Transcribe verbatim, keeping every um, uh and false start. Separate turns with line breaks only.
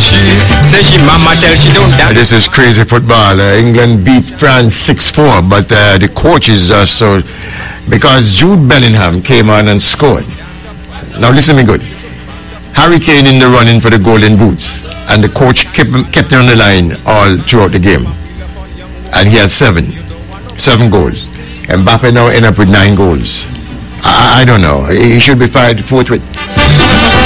she say she mama tell she don't dance.
This is crazy football. Uh, England beat France six four, but uh, the coaches are so... Because Jude Bellingham came on and scored. Now listen to me good. Harry Kane in the running for the golden boots, and the coach kept, kept him on the line all throughout the game. And he had seven. Seven goals. Mbappe now end up with nine goals. I, I don't know. He should be fired forthwith.